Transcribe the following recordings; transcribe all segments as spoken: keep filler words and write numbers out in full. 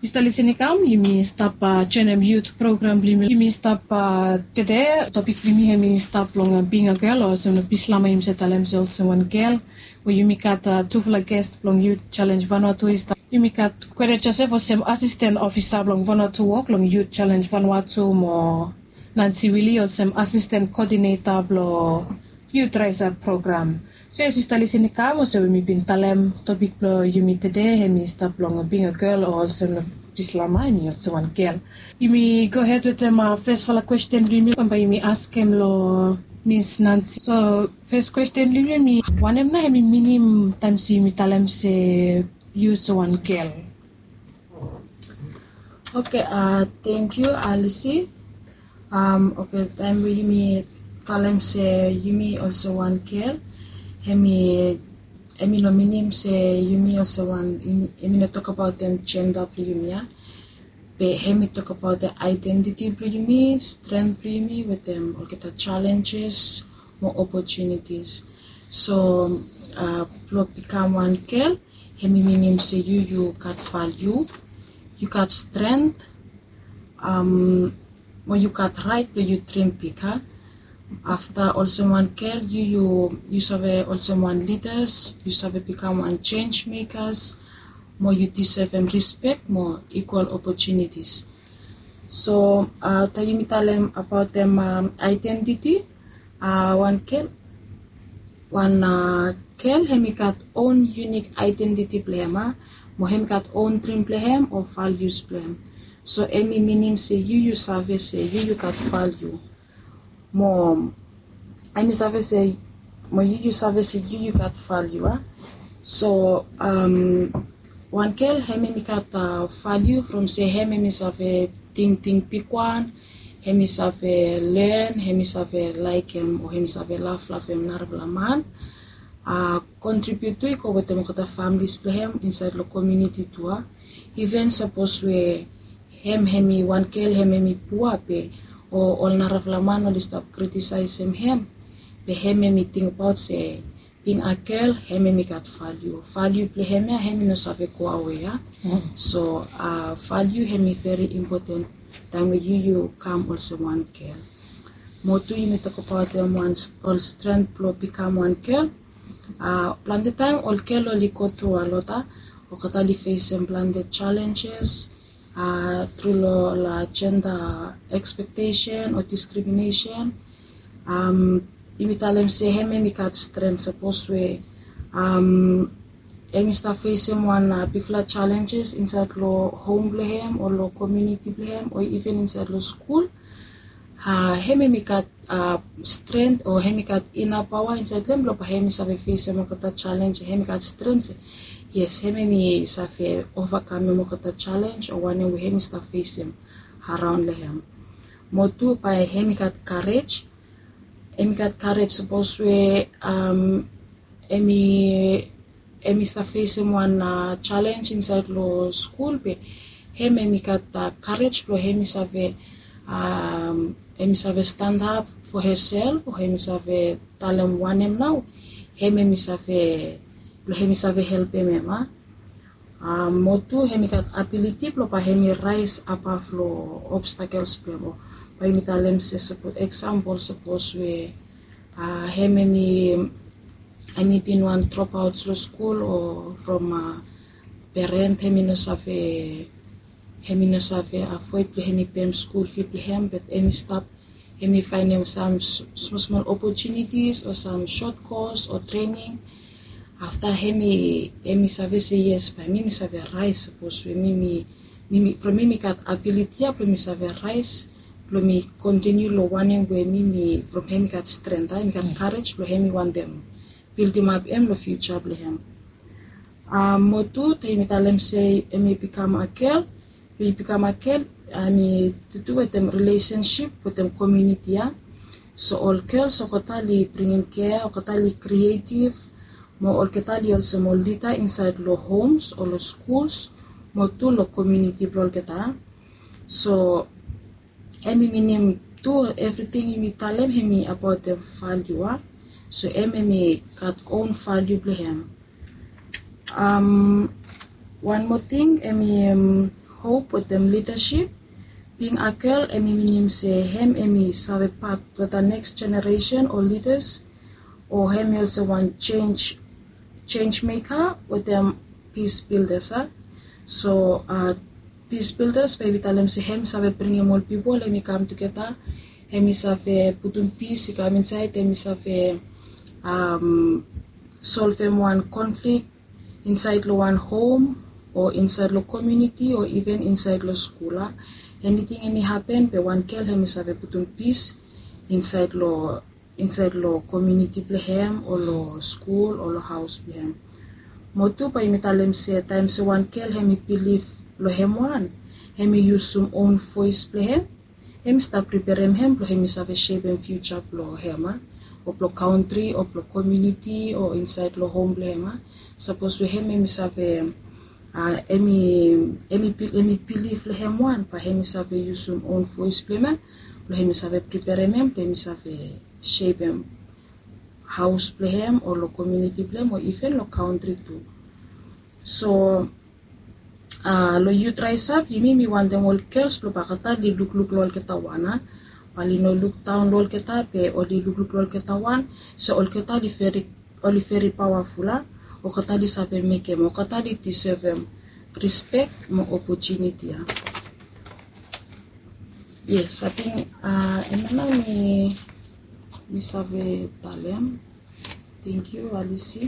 Istali sini kam yumi stop uh, Chenem youth program blimi yumi stop uh, today topic blimi hemi stop long uh, being a girl or some bislama yum setalem sel one girl we yumi kat uh, tufla guest long youth challenge Vanuatu is yumi kat kwere Joseph sem assistant officer long Vanuatu work long youth challenge Vanuatu mo Nancy Willie or some assistant coordinator blo youth riser program. So istali sini kamo so yumi bintalem topic blo yumi today hemi stop long being a girl or some bislama yumi also one girl. Yumi go ahead with them uh, first for a question yumi kamba yumi ask him lo Miss Nancy. So first question yumi one em na hemi minim times yumi talem se use one girl. Okay, uh thank you Alice. Um okay time we yumi talem se yumi also one girl. Hemi Emi no minim se yumi also one emi no talk about them gender plumia. But hemi talk about the identity plumi, strength plumi with them or get the challenges, more opportunities. So uh plo become one girl, hemi minim se you you got value, you got strength, um more you got right to you dream picker. After also one girl, you you you survey also one leaders, you survey become one change makers, more you deserve them respect, more equal opportunities. So uh tell me tell them about them um, identity. Uh one girl one uh girl hemi got own unique identity blema, more hemi got own dream blame or values blame. So any meaning say you you survey say you you got value. More, I mean, say, more you service you you got value. Ah? So, um, one girl, hemi mi got uh, value from say hemi mi save ting ting pick one, hemi save learn, hemi save like him or hemi save laugh laugh him narvala man. Uh, contribute to it with them got families play him inside the community too. Even suppose we hem hemi one girl hemi mi puape. Or all naravlaman or stop criticizing him. But him me think about say being a girl, him me got value. Value play him him no save go away. So uh value him very important. Time you you come also one girl. More to you talk about them one all strength pro become one girl. Uh plan the time all girl only go through a lot or katali face and plan the challenges. Uh, through la, la gender expectation or discrimination, um, imitalem se heme mi kat strength suppose we um, emi sta facing one uh, big challenges inside lo home blehem or lo community blehem or even inside lo school. Uh, heme mi kat uh, strength or heme kat inner power inside them lo pa heme sa face mo kata challenge heme kat strength. Yes, hemi mi safe overcome mo kata challenge or one we hemi sta face him around le him. Motu pa hemi kat courage. Hemi kat courage suppose we um emi emi sta face him one uh, challenge inside lo school pe hemi mi kat uh, courage lo hemi save um hemi save stand up for herself or hemi save talem one him now. Hemi mi save lo hemi save help him ma um motu hemi kat ability lo pa hemi rise above lo obstacles plemo pa hemi talem se support example suppose we uh hemi mi hemi been one drop out lo school or from uh, parent hemi no save hemi no save avoid lo hemi pay school fee hem but hemi stop hemi find him some small small opportunities or some short course or training. After hemi hemi save say yes, by me mi save rise suppose we me me from me mi got ability up mi save rise, lo mi continue lo one way me mi from hemi got strength, I mi got courage lo hemi want them build him up em lo future lo hem. Um motu te mi talem say hemi become a girl, we become a girl, I mean to do with them relationship with them community. Yeah? So all girls so kotali bringing care or kotali creative. Mo all ketali also mo lita inside lo homes or lo schools, mo to lo community blol keta. So emi minim do everything imi talem hemi about the value. Ah? So emi got own value blehem. Um one more thing emi um, hope with them leadership. Being a girl, emi minim se hem emi save part with the next generation or leaders, or hem also want change, change maker with them peace builders. Huh? So uh, peace builders, baby tell them se hem save bring more people, let me come together. Hemi save put in peace, you come inside, hemi save um, solve them one conflict inside the one home or inside the community or even inside the school. Huh? Anything may happen, but one girl hemi save put in peace inside the inside the community plehem or the school or the house plehem. Motu pa imitalem se time se one girl hemi believe lo hem one, hemi use some own voice plehem, hemi start prepare hem lo hemi save shape and future plo hema, or plo country or plo community or inside lo home plehem. Suppose we hemi hemi save Uh, emi emi emi believe le hem one pa hemi save use some own voice plemen lo hemi save prepare mem hemi save shape em house plehem or lo community plehem or even lo country too. So uh, lo youth rise up yimi mi want them all girls lo bakata di look look lol kita wana pali no look town lol kita pe or di look look lol kita wan so all kita di very all very powerful la o kata di save make mo kata di deserve respect mo opportunity. Ah. Yes, I think uh emana mi mi save talem. Thank you, Alice.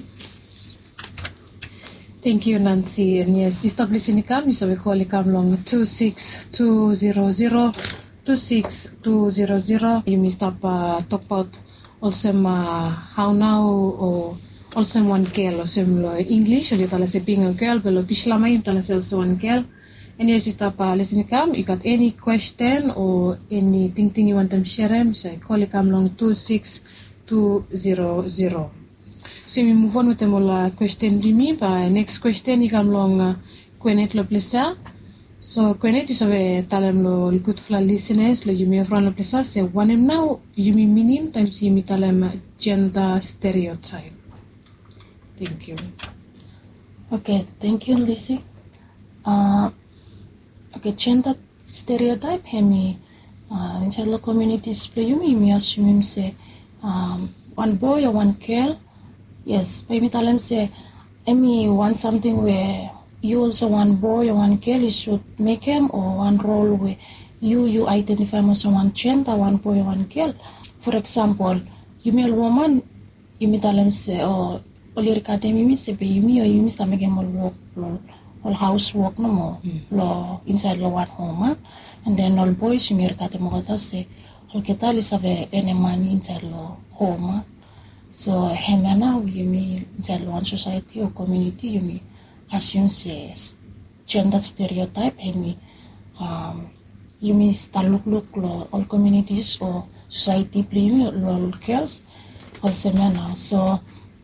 Thank you, Nancy. And yes, establish in kam, so we call it come long two six two zero zero two six two zero zero. You must up uh, talk about also uh, how now or also one girl or similar English or you tell us being a girl, but Bishlama you tell us also one girl. And yes, you stop uh, listening come. You got any question or anything thing you want them share? So call it come long two six two zero zero. So we move on with the more question to me. By next question, you come long uh, Quenet lo plesa. So Quenet is a talem lo good for listeners. Lo you may from lo plesa. Say one him now. You mean minim times you me talem gender stereotype. Thank you. Okay, thank you, Lizzie. Uh, okay, gender stereotype hemi uh, inside the communities play you me assume say um, one boy or one girl. Yes, maybe tell them say, I mean, want something where you also one boy or one girl, you should make him, or one role where you you identify as one gender, one boy or one girl. For example, you may a woman, you may tell them say, oh, all your academy me say, be you me or you miss make him all work, all housework no more, lo inside lo one home, and then all boys you may academy go say, all get all is have any money inside lo home. So hemana you mean inside one society or community you mean assume says gender stereotype hemi um you mean start look look lo all communities or society play lo girls also now. So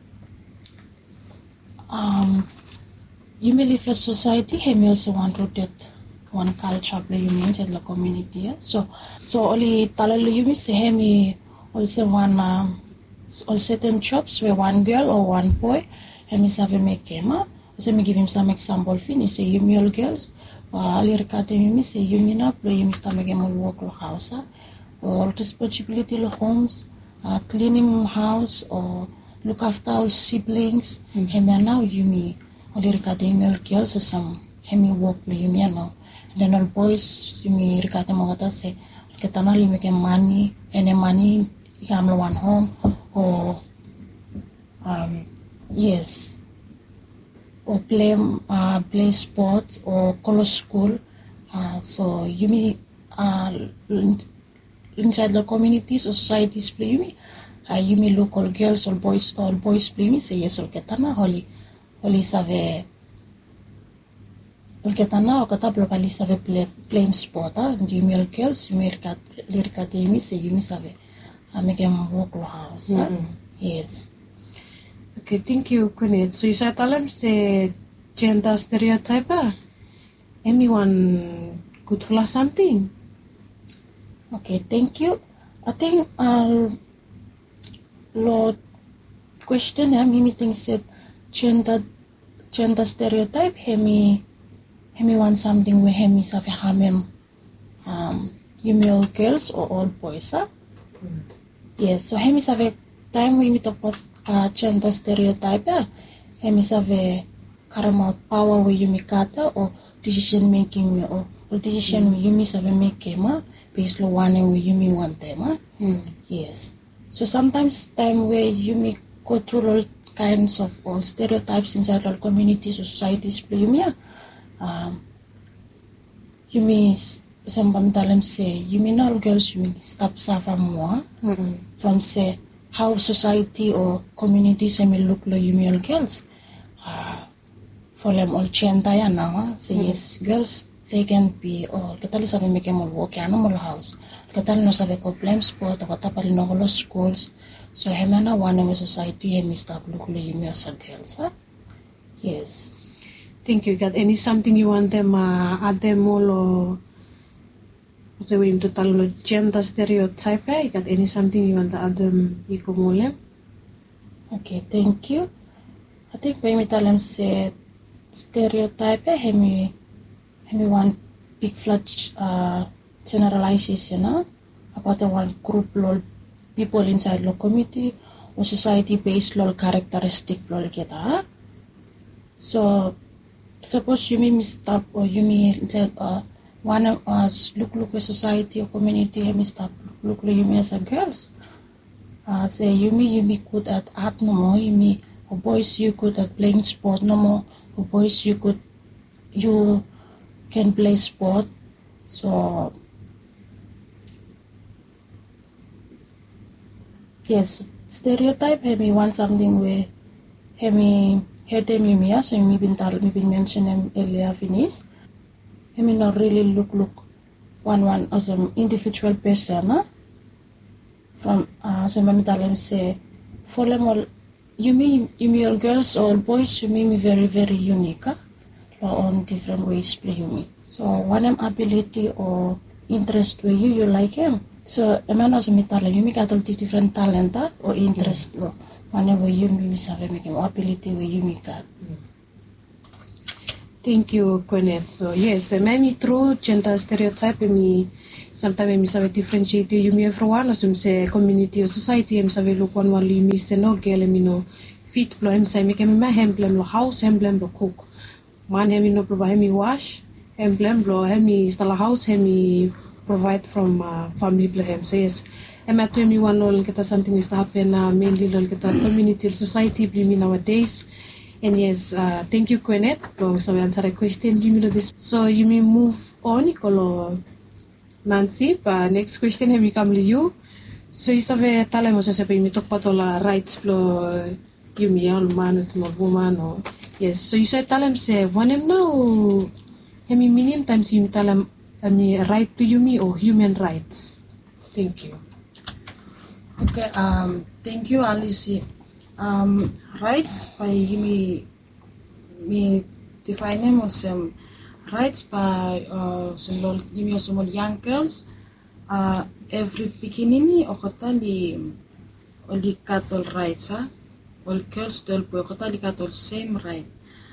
um you may live in society hemi also want to rooted one culture play you mean inside the community. Yeah? So so only talalo you mean say hemi also one um, all certain jobs where one girl or one boy and me save make him so me give him some example finish say you me all girls uh lirikate me say you me na play me sta make him work lo house or responsibility lo homes uh, cleaning house or look after all siblings mm-hmm. Him now you me all lirikate me all girls so some him work lo you me now and then all boys you me lirikate mo kata say ketana li make money and money come lo one home or um yes or play uh play sport or color school uh so you mean uh inside the communities or societies play you mean uh, you mean local girls or boys or boys play me say yes or ketana holy holy save or ketana or kata locally save play playing sport ah and you mean girls you mean kat lirikate me say you mean save I make him walk the house. Mm-hmm. Yes. Okay, thank you, Quenet. So you said tell him say gender stereotype. Anyone could flash something? Okay, thank you. I think uh Lord question him he meeting said gender gender stereotype hemi hemi want something where hemi save hamem um yumi all girls or all boys, huh? Mm. Yes, so hemi save time when we talk about uh, gender stereotype, yeah? Hemi save karama power where yumi kata or decision making or, or decision mm. yumi save make ma based on one where yumi want them, huh? Mm. Yes. So sometimes time where yumi go through all kinds of all stereotypes inside our communities or societies, yumi um yumi some pamitalam say yumi na all girls yumi stop suffer more mm-hmm. from say how society or communities may look like yumi all girls. Uh, for them all chenta ya now, say mm-hmm. yes, girls they can be all katali sabi make them all work ya no more house. Katali no sabi ko blame sport or katapali no all schools. So hemana one in society hemi stop look like yumi as a girls, huh? Yes. Thank you. Got any something you want them uh, add them all or what's the way to tell gender stereotype? You got any something you want to add them ikomole? Okay, thank you. I think when we tell them say stereotype, hemi hemi one big flat uh, generalization, you know, about a one group lol people inside the community or society based lol characteristic lol kita. So suppose you may stop or you may instead uh one of us look look at society or community you may stop look look you may as a girls. Uh say you may you may good at art no more, you may or boys you good at playing sport no more, or boys you could you can play sport. So yes, stereotype have me want something where have me heard them you so me been tal me been mention them earlier finish. I mean not really look look one one as an individual person, huh? From uh so me tell say for them all you mean you mean all girls or boys you mean me very very unique, huh? On different ways play you me. So one of ability or interest where you you like him. So I mean also me tell you me got all different talent huh? Or interest lo. Whenever you me save make ability where you me got. Thank you, Quenette. So yes, many true gender stereotype me sometimes me save differentiate you me everyone as say community or society me save look one one me say no girl me no fit blow me say make me emblem lo house emblem lo cook. Man me no provide me wash emblem lo me install a house me provide from uh, family blame. So yes. I'm at twenty-one lol kita something is happen uh, mainly lol kita community or society blame nowadays. And yes, uh, thank you Quenette. So we answer a question you know this. So you may move on kolo Nancy. But next question have come to you. So you save tala mo sa sabi mi talk patola rights plo you me all man or woman or yes. So you say tell him say one him now. Hemi million times you tell him I right to you me or human rights. Thank you. Okay, um, thank you, Alice. Um, rights by me, me define them as um, rights by uh, some me some young girls. Uh, every beginning o kata li o li katol rights ah, all girls del po kata li katol same right.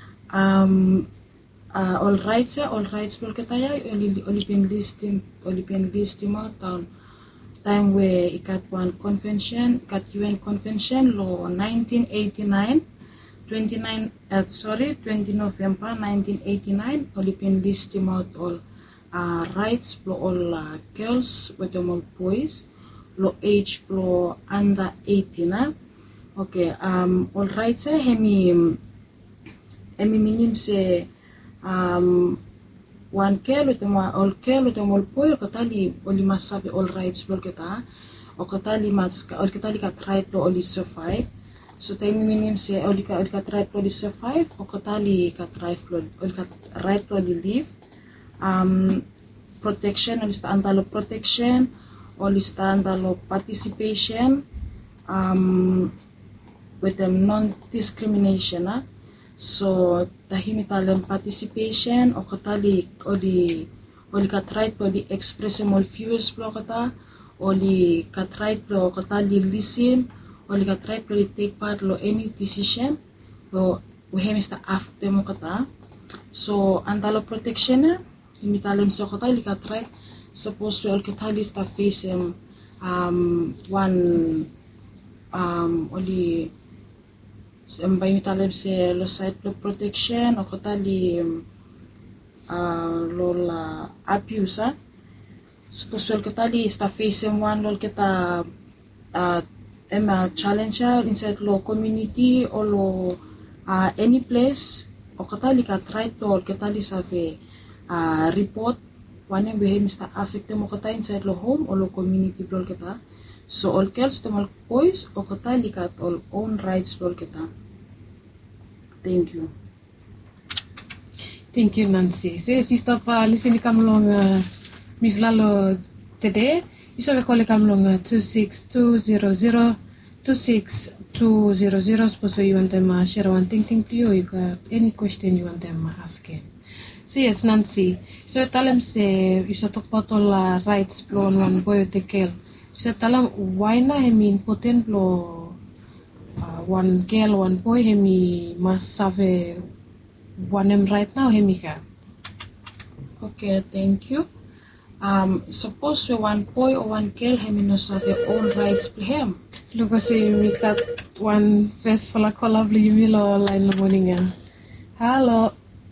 Um, uh, all rights ah, all rights po kata ya oli oli pen listing oli pen listing mo town. Time where it got one convention, got U N convention law nineteen eighty-nine, twenty-nine, uh, sorry, twentieth November nineteen eighty-nine, only been listing out all uh, rights for all uh, girls with them all boys, law age law under eighteen. Uh. Okay, um, all rights, uh, hemi, hemi minim say, um, one girl with them all girl with them all boy or katali only must have all rights bol kita or katali must or katali kat right to only survive. So time minim say only kat kat right to only survive or katali kat right to only kat right to only live. Um, protection only stand of protection only stand of participation. Um, with them non-discrimination. Uh. So tahimitalang participation o katali o di o di katry to di express mo views pro kata o di katry to katali listen o di katry to di take part lo any decision lo we have sta after mo kata So antalo protection yumi talem so kota lika try suppose to kita lista face um one um only by mitalem se lo side lo protection o kota li uh, lola abuse suppose to kita lista face one lol kita uh, ema challenge inside lo community or lo uh, any place o kata lika try to kata li save uh, report one behe mista affect mo kata inside lo home or lo community bol kata so all girls to mal boys o kata lika all own rights bol kata. Thank you. Thank you, Nancy. So yes, sister pa listening kamlong uh, miflalo today. Iso we call kamlong uh, two six two zero zero two six two zero zero. Suppose you want them uh, share one thing thing to you. You got any question you want them uh, asking. So yes, Nancy. So tell them say you should talk about all uh, rights blow on one boy the girl. So tell them why na hemi important blow uh, one girl one boy hemi must have a one em right now hemi ka. Okay, thank you. Um, suppose we one boy or one girl hemi no have their own rights for him. Look, I see we got one first for la call up you will line the morning. Hello.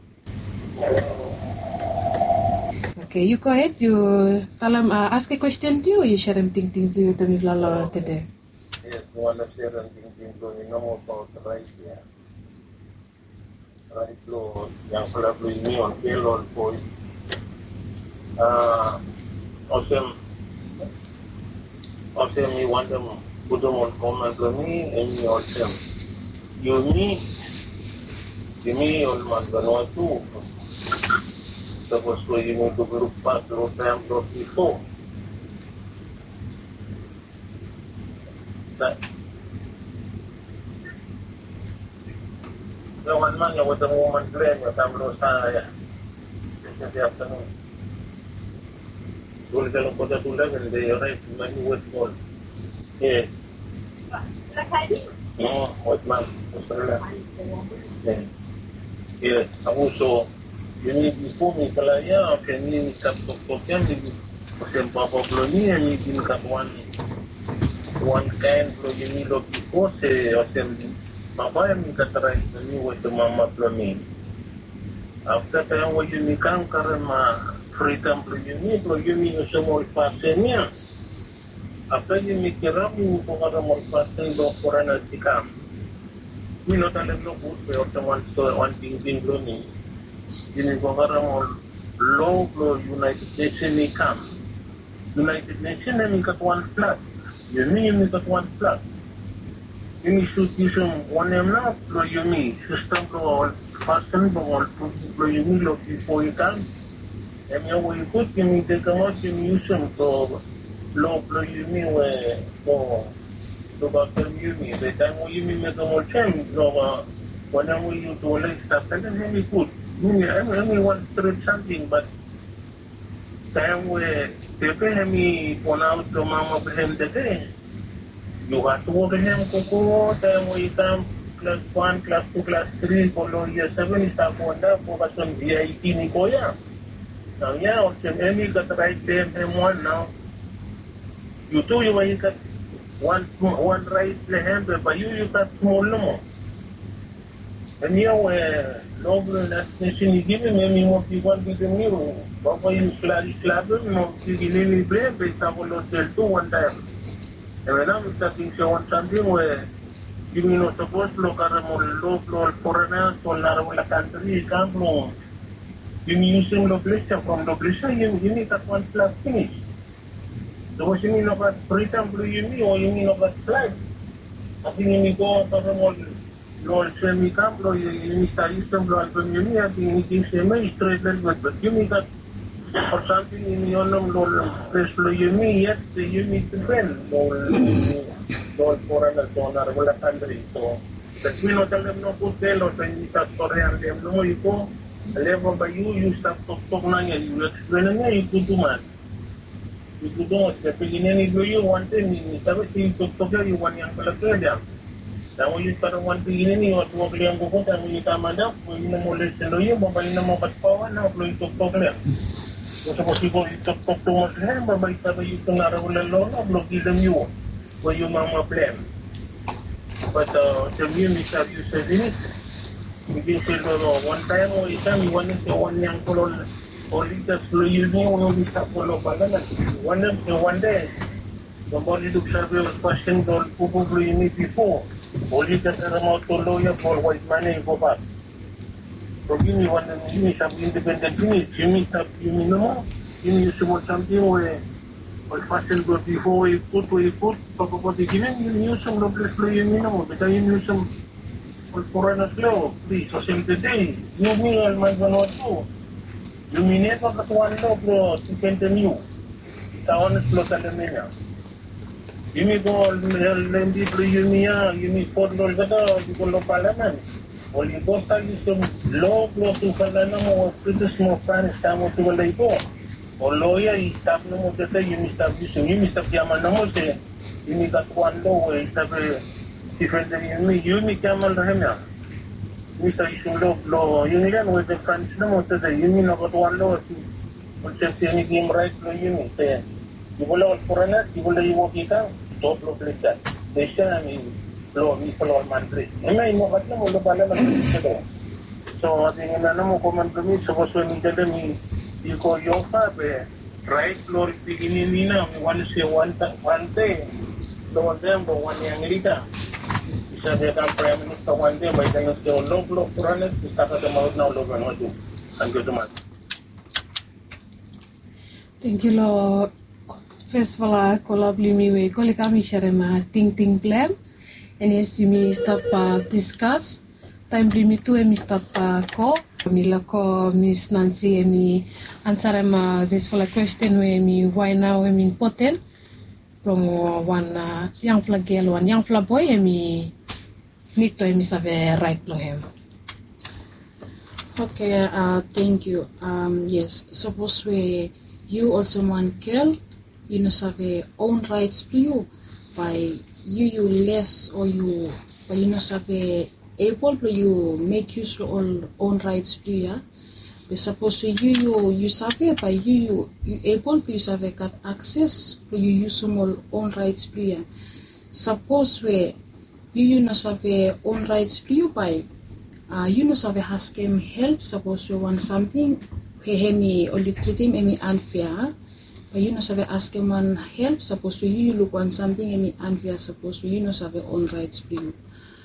Okay, you go ahead. You tell them uh, ask a question to you. Or you share them thing thing to you to me lalo today. Yes, one of share them thing thing to you know about the right here. Right law, young fella doing me on girl or boy. Uh, awesome. Awesome, you want them put them on comment to me and you awesome. You me, you me on man gano too. Tapos ko yung mga group pa, group time, group before. Yung man man, yung watang woman claim, yung tamlo sa ya. Kasi afternoon. Tuloy ka lang po na tulang, hindi yung right, mani what more. Yes. No, what man, gusto nila. Yes, ako so, yun yung po, may kalaya, kaya hindi kaptok-tok yan, kasi ang papaplo niya, hindi kinakatuan one kind lo yun yung logi po, kasi mabayan yung kataray na niyo ito mamaplo niya. After kaya mo yun yung kang karan ma-freedom lo yun yung, lo yun yung sumulpase niya. After yun yung kiram, yung po karan mulpase lo kura na sikam. Milo talag lo po, pero sa one thing-thing lo niya. Ini program law law United Nations ni kam. United Nations ni kat one plus. Ini ni kat one plus. Ini institution one em na law ini system law person law law ini law before ikan. Em yang we ikut ini tekamo ini usum to law law ini we to to bakal ini. Betul we ini tekamo cem law wana we itu oleh staff dan ini ikut. I only want to read something, but time we pepe hemi pona out to mama behem today. You got to work him koko time we come class one, class two, class three, follow year seven is up on that focus on V I T Nikoya. Now yeah, also hemi got right there him one now. You two you may got one one right lehem, but you you got small no. And you were Noble nation is giving me more people with the new. Papa is Clary Clabber, no, she's really brave, but some will not tell two one time. And when I'm starting to want something where you know, suppose look at a more local foreigners or not country, you can't know. You using location from location, you need that one plus finish. So what you mean about Britain, blue you mean, or you mean about flag? I think you need to go to the more. Lord semi camp lo ini system lo album ini yang ini semi straight line but you need that for something in your name lo press lo ini yet you need to bend lo lo for an sonar wala country so that we not tell them no put lo sa ini ta korean dem no iko level by you you start to talk na yan you explain na ito tuman ito do sa paginin ni you want ni sabi si to to you want yang pala kaya Tamu yung parang one tingin ni waktu mo beli ang buku tamu yung tama na kung yung namuli silo yung babalik na mga katpawan na kung yung tok-tok na. Kung sa posible yung tok-tok tumas na babalik na yung itong narawalan lolo kung ilang yun kung yung mga plan. But uh, the game is that you said in it. Hindi sila one time o isa mi one is one yang kolon only just lo yun yung bisa polo pala na one one day. Somebody look survey was question don't probably need before. Only just a remote to lawyer for white money go back. So give me one give me some independent unit. You meet up you mean no more. You need something where was question go before you put we put pagkakot given you use some local flow you mean no more. But you use some foreigner flow. Please so same today. You mean all my one or two. You mean it was one law flow to continue. Tawon flow talamina. Yumi ko lendi pro yumia yumi porlo kada di ko lo parliament oli ko ta yung law pro to kada na mo pito mo plan estamos to wala ito o loya istap no mo tete yumi stop yung yumi stop yaman na mo se yumi ka kwando we sabe different yumi yumi kamal rahemya yumi sa yung law law yumi gan we the fans na mo tete yumi na ko kwando si concept ni game right lo yumi se di bola wal purana di bola yung kita top lo plekan desya ni lo ni polo mandri may mo kat na mo lo bala na ito so ating na mo komandumi so so ni dala ni iko yofa be right lo bigini ni na one say one one day lo one day bo one yang Amerika isa de kan prime minister one day may tayo sa lo lo purana sa ka sa maud na lo gano do thank you so much. Thank you lo first wala kolabli miwe kole kami sharema ting ting plan and yes mi stop uh, discuss time limi tu mi stop uh, ko mi lako Miss Nancy mi ansarema this wala question we mi why now we mi important from one uh, young flag girl one young flag boy mi nito mi save right long him. Okay, uh, thank you. Um, yes, suppose we you also one girl you know have a own rights to you by you you less or you by you know have a able to you make use of all own rights to you yeah? But suppose you you you have by you you you able to use have got access to you use some all own rights to you suppose we you you know have a own rights to you by uh, you know have a ask him help suppose we want something he me only treat him any unfair. You know, have ask him one help. Suppose to you look on something and me unfair. Suppose to you know have own rights to you.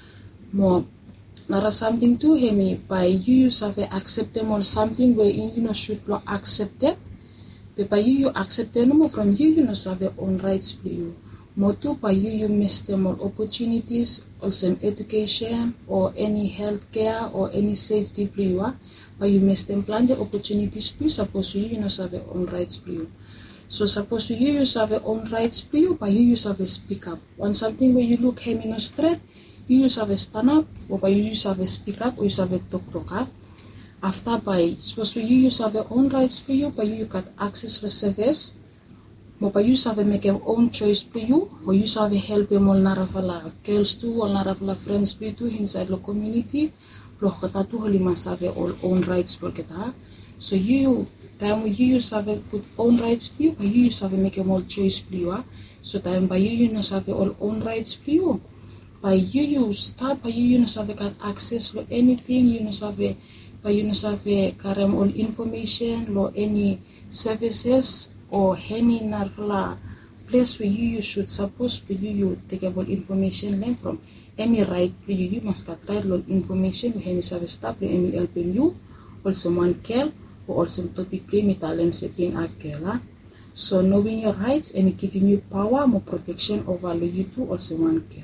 More, nara something to him by you you have accept them on something where you know should not accept them. But by you you accept them more from you you know have own rights to you. More too by you you miss them on opportunities, or some education or any health care or any safety to you. But you miss them plan the opportunities to suppose to you you know have own rights to you. So suppose you use have your own rights to you, but you use have a speak up. On something where you look him in a straight, you use have a stand up, or by you use have a speak up, or you have a talk talk up. After by suppose you use have your own rights to you, but you got access to service, but by you have a make your own choice to you, or you have a help them all narafala girls too, all narafala friends be too inside the community, loh kata tu halima have all own rights for kita. So you time you use have put own rights for you, but you use have make your own choice for you. So time by you you know have all own rights for you. By you you start by you you know have got access to anything you know have by you know have carry all information or any services or any narfla place where you, you should suppose to you you take about information learn from any right for you you must get right all information when you have stop any helping you also one care. Also topic play talent shaping akela. So knowing your rights and giving you power, more protection over you too also one care.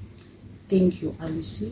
Thank you, Alice.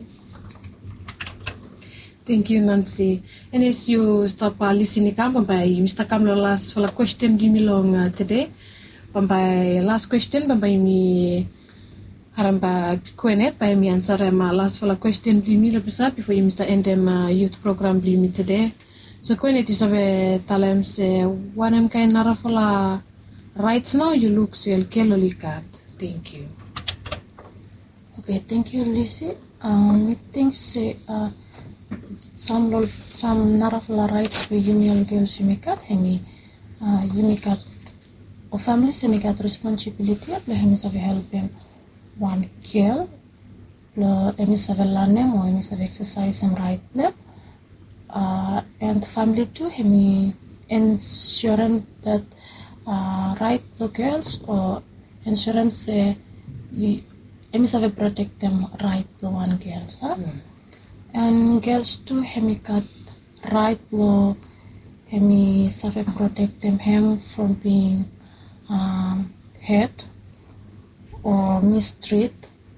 Thank you, Nancy. And as you stop uh, listening, by Mister Kamlo last for a question give me long uh, today. By last question, by me haramba kuenet by me answer my last for a question give me before you Mister Endem uh, youth program give me today. So kung ito sabi talem se wanem kay narafala rights now you look sel kelolikat. Thank you. Okay, thank you, Lucy. Um, I think say uh, some lol, some narafla rights we union girls you make at hemi, uh, you make at or families you make at responsibility of the hemis of helping one girl, the hemis of learning or hemis of exercise and right them, uh, and family too hemi ensuring that uh, right the girls or insurance uh, you. Emi save protect them right the one girls, huh? Mm. And girls too hemi cut right lo hemi save protect them him from being um, hurt or mistreated.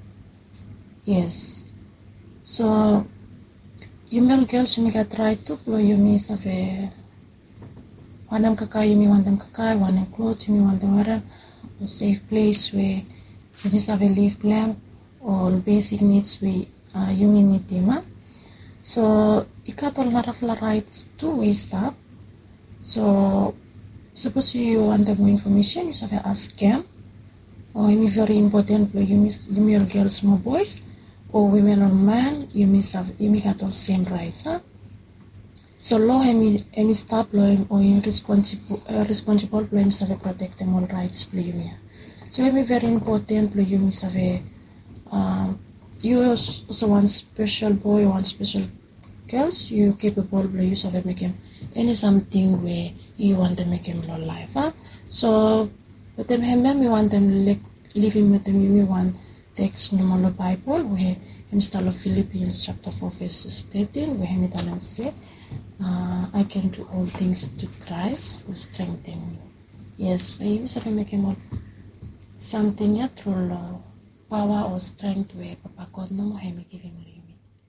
Yes. So you male girls you got right to lo you me save want them kakai you me want them kakai want them clothes you me want them wearing a safe place where you need to have a leave plan or basic needs we uh, you need them. So you got a lot of rights to waste up. So suppose you want more information, you have to ask them. Or it's very important you miss you may girls more boys or women or men you miss have you may got all same rights, huh? So law any any stop law or responsible uh, responsible law have to protect them all rights play me. So it's very important you miss have a um, you also one special boy one special girls you capable of you have make him any something where you want to make him life, huh? So with them him you want them like living with them you want text normal Bible where him style of Philippians chapter four verse thirteen where him tell him say uh, I can do all things to Christ who strengthen me. Yes, so you have make him something ya through power or strength where Papa God no more him give him